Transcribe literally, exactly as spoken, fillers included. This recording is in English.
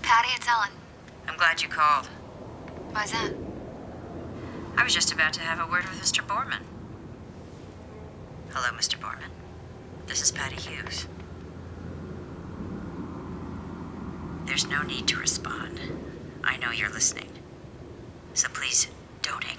Patty, it's Ellen. I'm glad you called. Why's that? I was just about to have a word with Mister Borman. Hello, Mister Borman. This is Patty Hughes. There's no need to respond. I know you're listening. So please, don't hang